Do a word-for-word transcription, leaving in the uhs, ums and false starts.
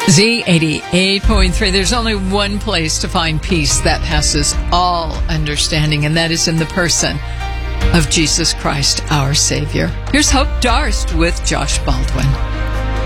Z eighty-eight point three. There's only one place to find peace that passes all understanding, and that is in the person of Jesus Christ, our Savior. Here's Hope Darst with Josh Baldwin.